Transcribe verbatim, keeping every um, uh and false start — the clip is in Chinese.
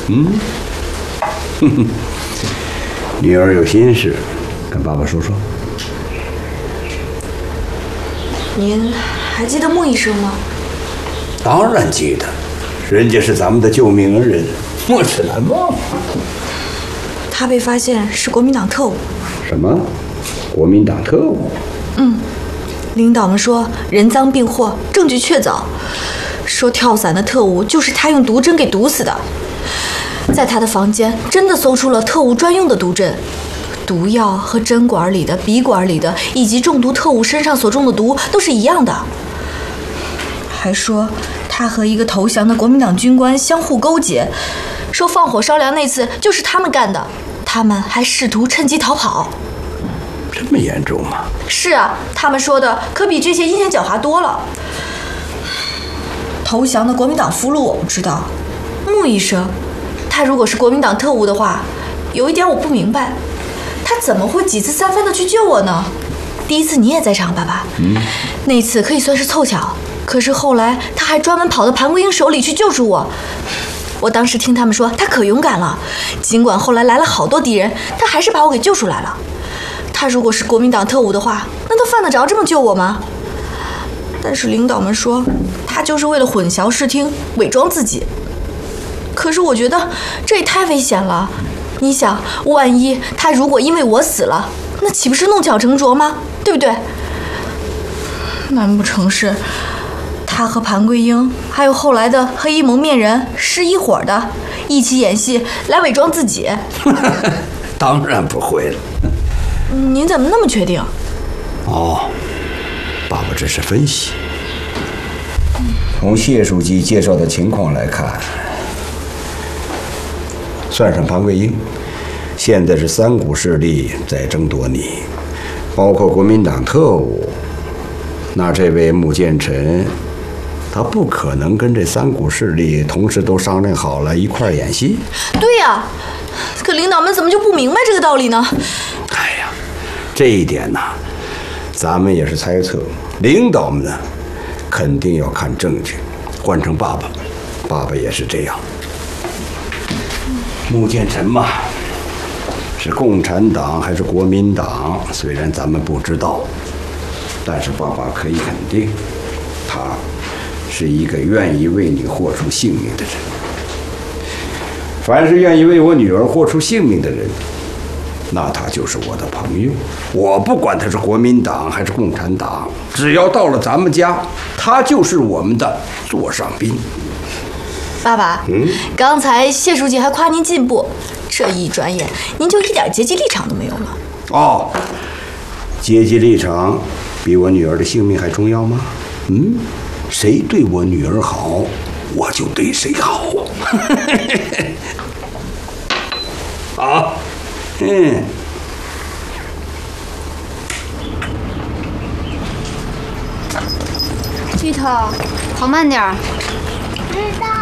嗯，哼哼，女儿有心事，跟爸爸说说。 您还记得穆医生吗？ 当然记得，人家是咱们的救命恩人，莫齿难忘。 他被发现是国民党特务。 什么？国民党特务？ 嗯，领导们说人赃并获，证据确凿，说跳伞的特务就是他用毒针给毒死的。在他的房间真的搜出了特务专用的毒针，毒药和针管里的、笔管里的，以及中毒特务身上所中的毒都是一样的。还说他和一个投降的国民党军官相互勾结，说放火烧粮那次就是他们干的，他们还试图趁机逃跑。 这么严重吗？ 是啊，他们说的可比这些阴险狡猾多了。投降的国民党俘虏我不知道，穆医生，他如果是国民党特务的话，有一点我不明白，他怎么会几次三番的去救我呢？第一次你也在场，爸爸，嗯，那次可以算是凑巧，可是后来他还专门跑到潘桂英手里去救助我。我当时听他们说他可勇敢了，尽管后来来了好多敌人，他还是把我给救出来了。他如果是国民党特务的话，那他犯得着这么救我吗？但是领导们说他就是为了混淆视听，伪装自己。可是我觉得这也太危险了，你想，万一他如果因为我死了，那岂不是弄巧成拙吗？对不对？难不成是他和潘桂英还有后来的黑衣蒙面人是一伙的，一起演戏来伪装自己？ 当然不会了。 您怎么那么确定？ 哦，爸爸只是分析。从谢书记介绍的情况来看，算上潘桂英，现在是三股势力在争夺你，包括国民党特务。那这位穆建臣，他不可能跟这三股势力同时都商量好了一块儿演戏。 对呀，可领导们怎么就不明白这个道理呢？ 哎呀，这一点呢，咱们也是猜测。领导们呢，肯定要看证据。换成爸爸，爸爸也是这样。穆建臣嘛，是共产党还是国民党？虽然咱们不知道，但是爸爸可以肯定，他是一个愿意为你豁出性命的人。凡是愿意为我女儿豁出性命的人，那他就是我的朋友。我不管他是国民党还是共产党，只要到了咱们家，他就是我们的座上宾。 爸爸，嗯，刚才谢书记还夸您进步，这一转眼您就一点阶级立场都没有了。 哦，阶级立场比我女儿的性命还重要吗？嗯，谁对我女儿好，我就对谁好。好，嗯。 巨头，跑慢点儿。 知道。